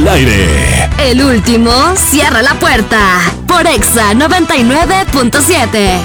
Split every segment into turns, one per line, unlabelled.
al aire.
El último cierra la puerta por Exa 99.7.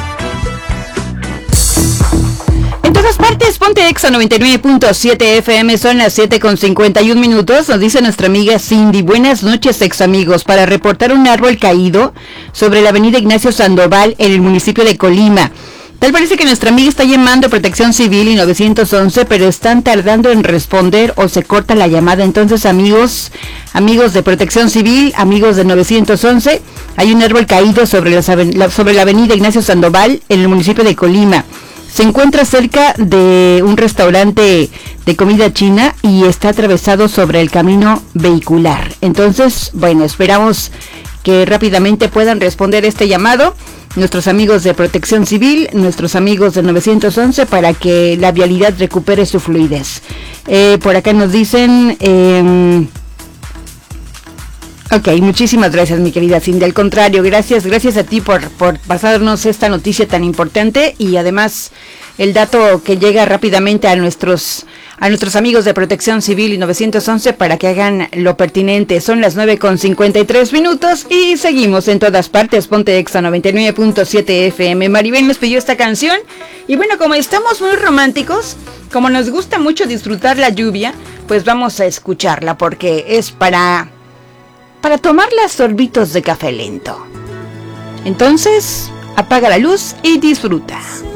En todas partes, ponte Exa 99.7 FM, son las 7:51. Nos dice nuestra amiga Cindy: buenas noches, ex amigos, para reportar un árbol caído sobre la avenida Ignacio Sandoval en el municipio de Colima. Tal parece que nuestra amiga está llamando a Protección Civil y 911, pero están tardando en responder o se corta la llamada. Entonces, amigos de Protección Civil, amigos de 911, hay un árbol caído sobre la avenida Ignacio Sandoval en el municipio de Colima. Se encuentra cerca de un restaurante de comida china y está atravesado sobre el camino vehicular. Entonces, bueno, esperamos que rápidamente puedan responder este llamado nuestros amigos de Protección Civil, nuestros amigos de 911, para que la vialidad recupere su fluidez. Por acá nos dicen... Ok, muchísimas gracias, mi querida Cindy. Al contrario, gracias a ti por pasarnos esta noticia tan importante y además el dato que llega rápidamente a nuestros amigos de Protección Civil y 911 para que hagan lo pertinente. Son las 9:53 y seguimos en todas partes. Ponte Exa 99.7 FM. Maribel nos pidió esta canción y bueno, como estamos muy románticos, como nos gusta mucho disfrutar la lluvia, pues vamos a escucharla porque es para tomarla a sorbitos de café lento. Entonces, apaga la luz y disfruta.